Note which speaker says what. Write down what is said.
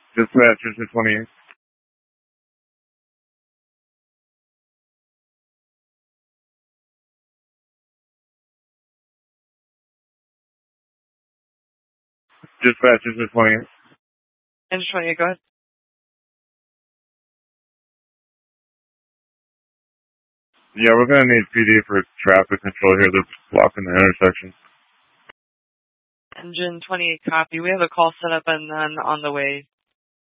Speaker 1: Dispatcher to 28. Dispatcher to 28.
Speaker 2: Engine 28, go ahead.
Speaker 1: Yeah, we're going to need PD for traffic control here. They're blocking the intersection.
Speaker 2: Engine 28, copy. We have a call set up and then on the way.